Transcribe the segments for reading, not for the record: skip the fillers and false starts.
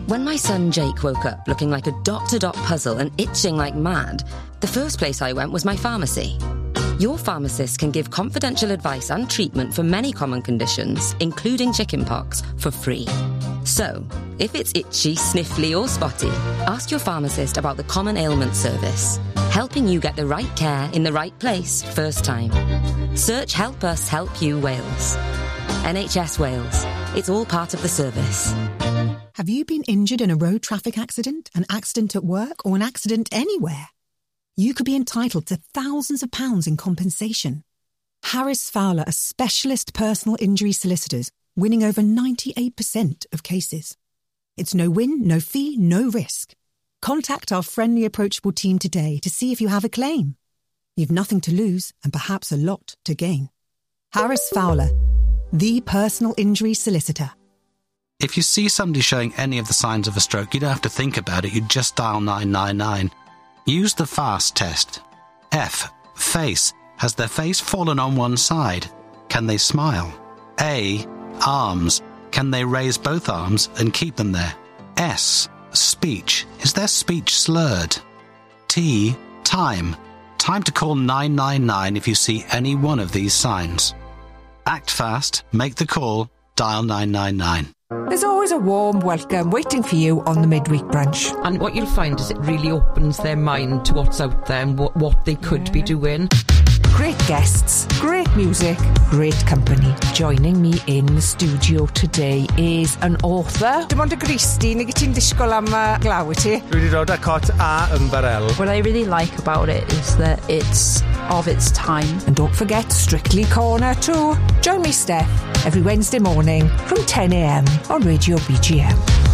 When my son Jake woke up looking like a dot-to-dot puzzle and itching like mad, the first place I went was my pharmacy. Your pharmacist can give confidential advice and treatment for many common conditions, including chickenpox, for free. So, if it's itchy, sniffly or spotty, ask your pharmacist about the Common Ailment Service, helping you get the right care in the right place first time. Search Help Us Help You Wales. NHS Wales. It's all part of the service. Have you been injured in a road traffic accident, an accident at work, or an accident anywhere? You could be entitled to thousands of pounds in compensation. Harris Fowler are specialist personal injury solicitors, winning over 98% of cases. It's no win, no fee, no risk. Contact our friendly, approachable team today to see if you have a claim. You've nothing to lose and perhaps a lot to gain. Harris Fowler, the personal injury solicitor. If you see somebody showing any of the signs of a stroke, you don't have to think about it, you just dial 999. Use the FAST test. F. Face. Has their face fallen on one side? Can they smile? A. Arms. Can they raise both arms and keep them there? S. Speech. Is their speech slurred? T. Time. Time to call 999 if you see any one of these signs. Act fast, make the call, dial 999. There's always a warm welcome waiting for you on the midweek brunch. And what you'll find is it really opens their mind to what's out there and what they could be doing. Great guests, great music, great company. Joining me in the studio today is an author. Dim ond y Gristi, neu ti'n disgwyl am glaw i ti? Dwi wedi dod â cot a ymbarel. What I really like about it is that it's of its time. And don't forget Strictly Corner too. Join me, Steph, every Wednesday morning from 10 a.m. on Radio BGM.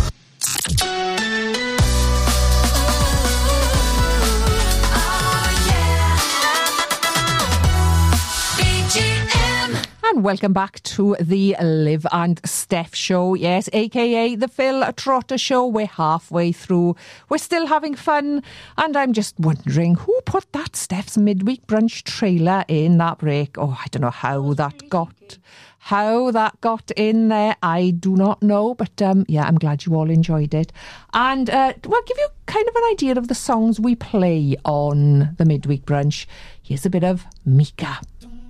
And welcome back to the Liv and Steph show. Yes, aka the Phil Trotter show. We're halfway through. We're still having fun. And I'm just wondering who put that Steph's midweek brunch trailer in that break. Oh, I don't know how that got in there. I do not know. But yeah, I'm glad you all enjoyed it. And we'll give you kind of an idea of the songs we play on the midweek brunch. Here's a bit of Mika.